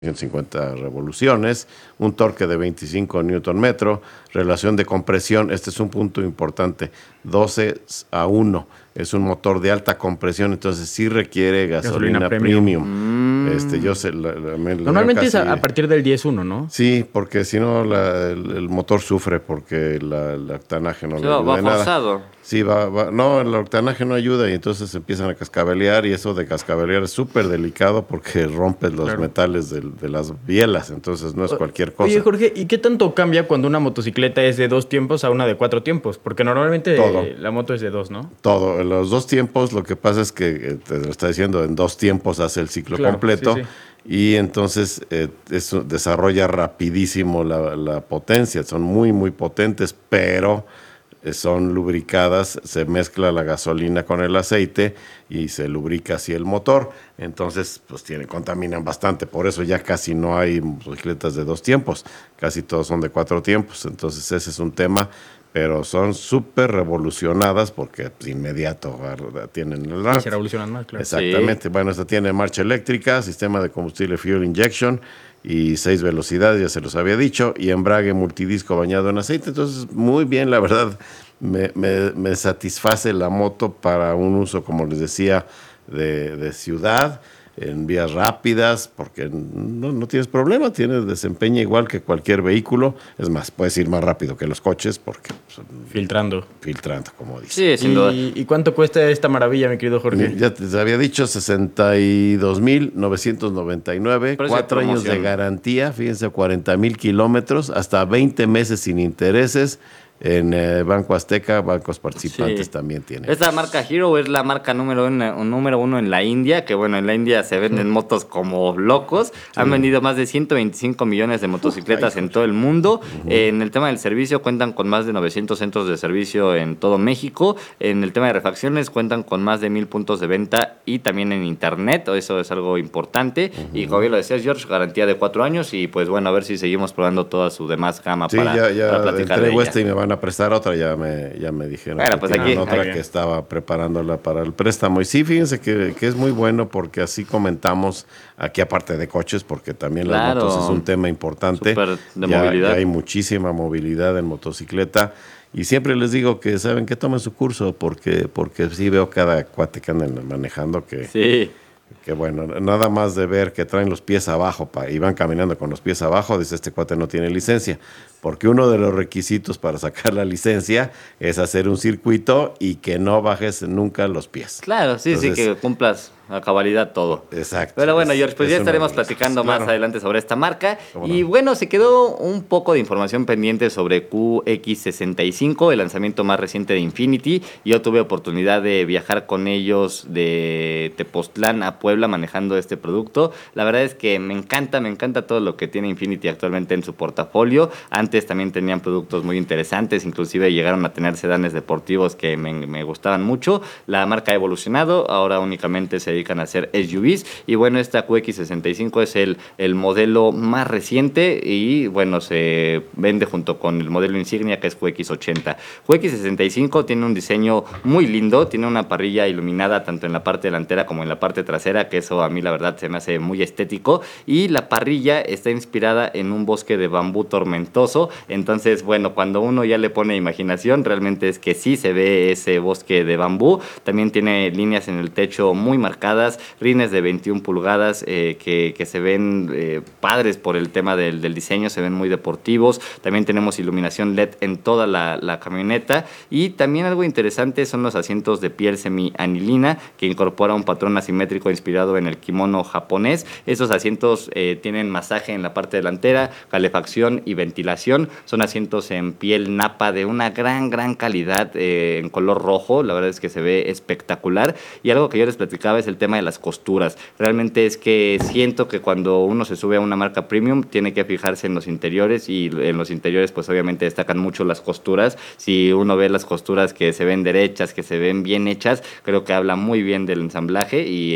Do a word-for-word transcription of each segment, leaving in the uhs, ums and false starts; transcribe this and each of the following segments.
ciento cincuenta revoluciones, un torque de veinticinco newton metro, relación de compresión, este es un punto importante, doce a uno, es un motor de alta compresión, entonces sí requiere gasolina, gasolina premium. premium. Mm. Este, yo sé, la, la, la, Normalmente casi, es a, a partir del diez uno, ¿no? Sí, porque si no la, el, el motor sufre porque la, el octanaje no sí, le ayuda va en nada. forzado. Sí, va, va, no, el octanaje no ayuda y entonces empiezan a cascabelear y eso de cascabelear es súper delicado porque rompes los claro. metales de, de las bielas, entonces no es cualquier cosa. Oye, Jorge, ¿y qué tanto cambia cuando una motocicleta es de dos tiempos a una de cuatro tiempos? Porque normalmente Todo. la moto es de dos, ¿no? Todo, los dos tiempos, lo que pasa es que, te lo está diciendo, en dos tiempos hace el ciclo claro, completo. Sí, sí. Y entonces eh, eso desarrolla rapidísimo la, la potencia, son muy muy potentes, pero eh, son lubricadas, se mezcla la gasolina con el aceite y se lubrica así el motor, entonces pues tiene, contaminan bastante, por eso ya casi no hay motocicletas de dos tiempos, casi todos son de cuatro tiempos, entonces ese es un tema. Pero son súper revolucionadas porque pues, inmediato tienen el arranque. Se revolucionan más, claro. Exactamente. Sí. Bueno, esta tiene marcha eléctrica, sistema de combustible fuel injection y seis velocidades, ya se los había dicho, y embrague multidisco bañado en aceite. Entonces, muy bien, la verdad, me, me, me satisface la moto para un uso, como les decía, de, de ciudad, en vías rápidas, porque no, no tienes problema, tienes desempeño igual que cualquier vehículo, es más, puedes ir más rápido que los coches porque son filtrando, filtrando, como dice. Sí, sin duda. ¿Y, ¿Y cuánto cuesta esta maravilla, mi querido Jorge? Ya te había dicho sesenta y dos mil novecientos noventa y nueve, cuatro años de garantía, fíjense, cuarenta mil kilómetros, hasta veinte meses sin intereses. En eh, Banco Azteca, bancos participantes sí. también tienen. Esta marca Hero es la marca número uno, número uno en la India, que bueno, en la India se venden sí. motos como locos. Sí. Han vendido más de ciento veinticinco millones de motocicletas Uf, en todo el mundo. Uh-huh. Eh, en el tema del servicio cuentan con más de novecientos centros de servicio en todo México. En el tema de refacciones cuentan con más de mil puntos de venta y también en internet. Eso es algo importante. Uh-huh. Y como bien lo decías, George, garantía de cuatro años y pues bueno, a ver si seguimos probando toda su demás gama sí, para, ya, ya para platicar de ella. Este y me van a prestar otra, ya me, ya me dijeron bueno, que pues aquí, otra aquí. que estaba preparándola para el préstamo. Y sí, fíjense que, que es muy bueno porque así comentamos aquí, aparte de coches, porque también claro. las motos es un tema importante. Súper de ya, movilidad. Ya hay muchísima movilidad en motocicleta. Y siempre les digo que saben que tomen su curso porque, porque sí veo cada cuate que andan manejando que... Sí. Que bueno, nada más de ver que traen los pies abajo pa, y van caminando con los pies abajo, dice este cuate no tiene licencia, porque uno de los requisitos para sacar la licencia es hacer un circuito y que no bajes nunca los pies. Claro, sí, Entonces, sí, que cumplas a cabalidad todo. Exacto. Pero bueno, George, pues ya estaremos platicando claro. más adelante sobre esta marca. Y no? bueno, se quedó un poco de información pendiente sobre Q X sesenta y cinco, el lanzamiento más reciente de Infiniti. Yo tuve oportunidad de viajar con ellos de Tepoztlán a Puebla manejando este producto. La verdad es que me encanta, me encanta todo lo que tiene Infiniti actualmente en su portafolio. Antes también tenían productos muy interesantes, inclusive llegaron a tener sedanes deportivos que me, me gustaban mucho. La marca ha evolucionado, ahora únicamente se dedican a hacer S U Vs y bueno, esta Q X sesenta y cinco es el, el modelo más reciente y bueno, se vende junto con el modelo insignia que es Q X ochenta. Q X sesenta y cinco tiene un diseño muy lindo, tiene una parrilla iluminada tanto en la parte delantera como en la parte trasera, que eso a mí la verdad se me hace muy estético, y la parrilla está inspirada en un bosque de bambú tormentoso, entonces bueno, cuando uno ya le pone imaginación, realmente es que sí se ve ese bosque de bambú. También tiene líneas en el techo muy marcadas, rines de veintiuna pulgadas eh, que, que se ven eh, padres por el tema del, del diseño, se ven muy deportivos. También tenemos iluminación L E D en toda la, la camioneta, y también algo interesante son los asientos de piel semi-anilina que incorpora un patrón asimétrico inspirado en el kimono japonés. Esos asientos eh, tienen masaje en la parte delantera, calefacción y ventilación. Son asientos en piel napa de una gran, gran calidad eh, en color rojo. La verdad es que se ve espectacular. Y algo que yo les platicaba es el tema de las costuras. Realmente es que siento que cuando uno se sube a una marca premium tiene que fijarse en los interiores, y en los interiores pues obviamente destacan mucho las costuras. Si uno ve las costuras que se ven derechas, que se ven bien hechas, creo que habla muy bien del ensamblaje, y en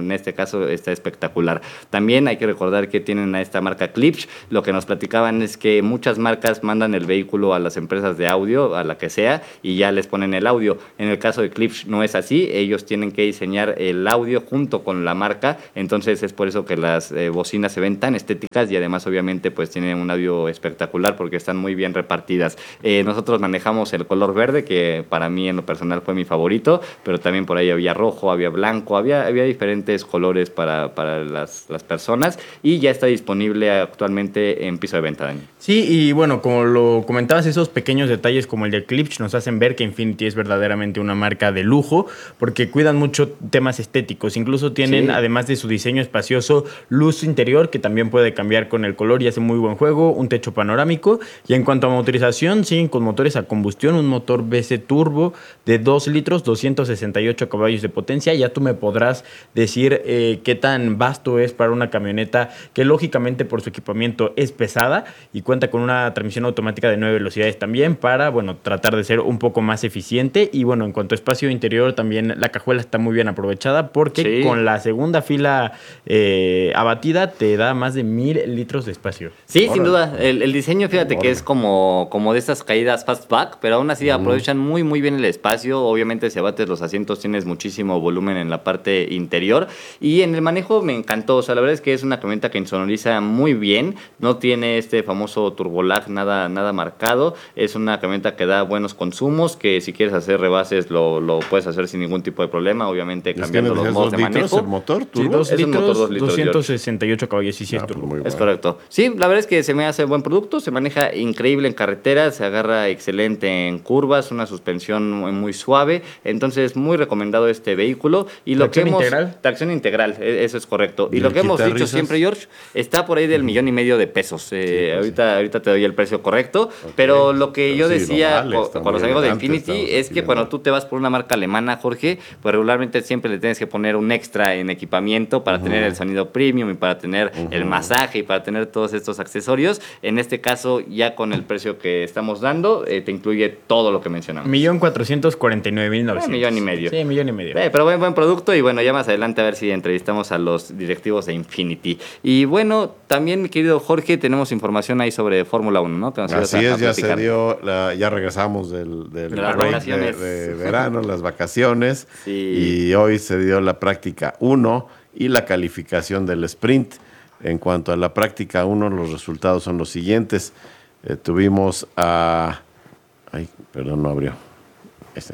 en este caso está espectacular. También hay que recordar que tienen a esta marca Klipsch. Lo que nos platicaban es que muchas marcas mandan el vehículo a las empresas de audio, a la que sea, y ya les ponen el audio. En el caso de Klipsch no es así, ellos tienen que diseñar el audio junto con la marca, entonces es por eso que las eh, bocinas se ven tan estéticas y además obviamente pues tienen un audio espectacular porque están muy bien repartidas. Eh, nosotros manejamos el color verde, que para mí en lo personal fue mi favorito, pero también por ahí había rojo, había blanco, había, había diferentes colores para, para las, las personas y ya está disponible actualmente en piso de venta, Dani. Sí, y bueno, como lo comentabas, esos pequeños detalles como el de Klipsch nos hacen ver que Infiniti es verdaderamente una marca de lujo porque cuidan mucho temas estéticos, incluso tienen, sí, además de su diseño espacioso, luz interior que también puede cambiar con el color y hace muy buen juego, un techo panorámico, y en cuanto a motorización, siguen con motores a combustión, un motor V C turbo de dos litros, doscientos sesenta y ocho caballos de potencia. Ya tú me podrás decir eh, qué tan vasto es para una camioneta que lógicamente por su equipamiento es pesada y cuenta con una transmisión automática de nueve velocidades también para, bueno, tratar de ser un poco más eficiente. Y bueno, en cuanto a espacio interior, también la cajuela está muy bien aprovechada porque sí, con la segunda fila eh, abatida te da más de mil litros de espacio. Sí, Órale. sin duda. El, el diseño, fíjate Órale. que es como, como de estas caídas fastback, pero aún así mm. aprovechan muy, muy bien el espacio. Obviamente, si abates los asientos, tienes muchísimo volumen en la parte interior. Y en el manejo me encantó. O sea, la verdad es que es una camioneta que insonoriza muy bien. No tiene este famoso turbolag nada, nada marcado. Es una camioneta que da buenos consumos, que si quieres hacer rebases lo, lo puedes hacer sin ningún tipo de problema. Obviamente, cambiando los modos de manejo. ¿El motor turbo? Sí, dos es litros, un motor dos litros, doscientos sesenta y ocho caballos y sí, ah, pues muy bueno. Es correcto. Sí, la verdad es que se me hace buen producto. Se maneja increíble en carretera. Se agarra excelente en curvas. Una suspensión muy, muy suave. Entonces, muy recomendado este vehículo. Y lo ¿Tracción que hemos, integral? Tracción integral, eso es correcto. Y, y lo que hemos dicho siempre, George, está por ahí del millón y medio de pesos. Eh, sí, pues ahorita, sí. ahorita te doy el precio correcto. Okay. Pero lo que pero yo sí, decía vale, con, con los amigos de Infiniti es que cuando tú te vas por una marca alemana, Jorge, pues regularmente siempre le tienes que poner un extra en equipamiento para uh-huh. tener el sonido premium y para tener uh-huh. el masaje y para tener todos estos accesorios. En este caso, ya con el precio que estamos dando, eh, te incluye todo lo que mencionamos. Millón cuatrocientos cuarenta y nueve mil novecientos. Un millón y medio. Sí, millón y medio. Eh, pero buen, buen producto y bueno, ya más adelante a ver si entrevistamos a los directivos de Infiniti. Y bueno, también, mi querido Jorge, tenemos información ahí sobre Fórmula uno, ¿no? Que nos Así es, ya se dio, la, ya regresamos del, del de break de, de verano, las vacaciones, sí. y hoy se dio la práctica uno y la calificación del sprint. En cuanto a la práctica uno, los resultados son los siguientes. Eh, tuvimos a... Ay, perdón, no abrió. Este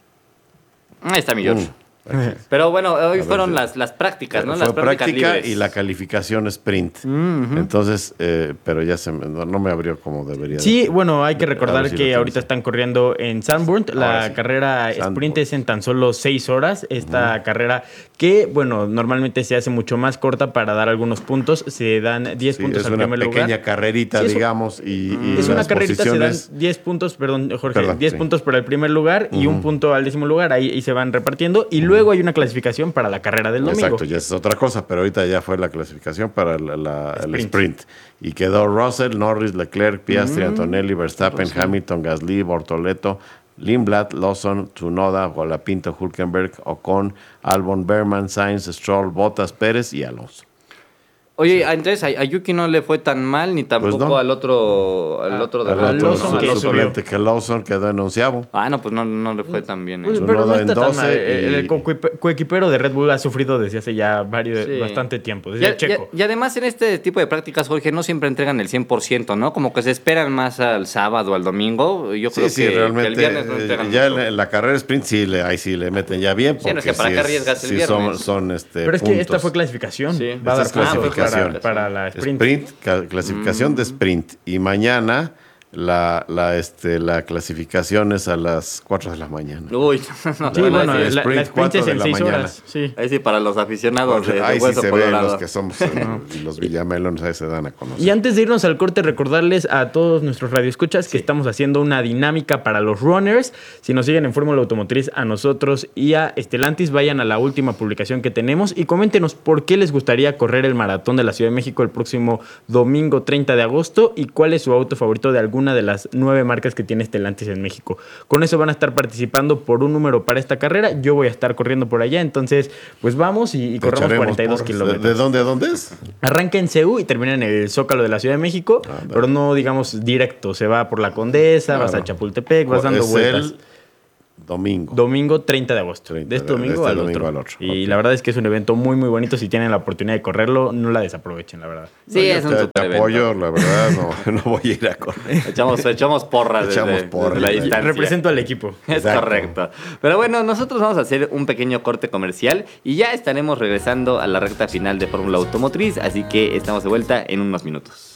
ya. Ahí está mi George. Mm. Pero bueno, hoy ver, fueron las, las prácticas, ¿no? Fue las prácticas práctica libres. Y la calificación sprint. Uh-huh. Entonces, eh, pero ya se me, no, no me abrió como debería. Sí, de, bueno, hay que recordar si que ahorita están corriendo en Sanborn. La sí. carrera Sanborn. sprint es en tan solo seis horas. Esta uh-huh. carrera que, bueno, normalmente se hace mucho más corta para dar algunos puntos. Se dan diez sí, puntos al primer lugar. Es una pequeña carrerita, sí, digamos. Y, y es una las carrerita, posiciones... se dan diez puntos, perdón, Jorge, perdón, diez sí. puntos para el primer lugar y uh-huh. un punto al décimo lugar. Ahí, ahí se van repartiendo. Y uh-huh. luego hay una clasificación para la carrera del domingo. Exacto, ya es otra cosa, pero ahorita ya fue la clasificación para la, la, sprint. el sprint. Y quedó Russell, Norris, Leclerc, Piastri, mm. Antonelli, Verstappen, Russell. Hamilton, Gasly, Bortoleto, Lindblad, Lawson, Tsunoda, Colapinto, Hülkenberg, Ocon, Albon, Berman, Sainz, Stroll, Bottas, Pérez y Alonso. Oye, sí. entonces a, a Yuki no le fue tan mal, ni tampoco pues no. al otro al otro de al Lawson, que, suplente, que Lawson quedó en onceavo. Ah, no, pues no, no le fue tan bien. ¿eh? Pues, pero no está tan mal. Y... El coequipero de Red Bull ha sufrido desde hace ya varios, sí. bastante tiempo, desde y, el Checo. Y, y además en este tipo de prácticas, Jorge, no siempre entregan el cien por ciento, ¿no? Como que se esperan más al sábado, al domingo. Yo creo sí, que, sí, realmente, que el viernes no entregan ya mucho. en la carrera sprint sí, le, ahí sí le meten ya bien. Sí, no es que para qué arriesgas el sí viernes. Son, son este, pero es puntos. que esta fue clasificación. Sí. Va a dar clasificación para, para la sprint. Sprint, clasificación mm. de sprint. Y mañana la, la, este, la clasificación es a las cuatro de la mañana. Uy, no, sí, bueno, la, sprint, la sprint es en seis horas. Sí. Ahí sí, para los aficionados bueno, de, ahí de sí se ven los que somos los villamelones, ahí se dan a conocer. Y antes de irnos al corte, recordarles a todos nuestros radioescuchas sí. que estamos haciendo una dinámica para los runners. Si nos siguen en Fórmula Automotriz, a nosotros y a Estelantis, vayan a la última publicación que tenemos y coméntenos por qué les gustaría correr el maratón de la Ciudad de México el próximo domingo treinta de agosto y cuál es su auto favorito de algún una de las nueve marcas que tiene Stellantis en México. Con eso van a estar participando por un número para esta carrera. Yo voy a estar corriendo por allá, entonces pues vamos y, y corremos cuarenta y dos kilómetros. ¿De dónde a dónde es? Arranca en C U y termina en el Zócalo de la Ciudad de México, ah, vale. pero no, digamos, directo. Se va por la Condesa, claro. vas a Chapultepec, vas dando es vueltas. El domingo. Domingo treinta de agosto. treinta, de este domingo, de este al, domingo otro. al otro. Y okay. la verdad es que es un evento muy, muy bonito. Si tienen la oportunidad de correrlo, no la desaprovechen, la verdad. Sí, no, es un te, super te apoyo, la verdad, no, no voy a ir a correr. Echamos, echamos porras echamos desde, porra, desde la distancia. Represento al equipo. Es Exacto. correcto. Pero bueno, nosotros vamos a hacer un pequeño corte comercial y ya estaremos regresando a la recta final de Fórmula Automotriz, así que estamos de vuelta en unos minutos.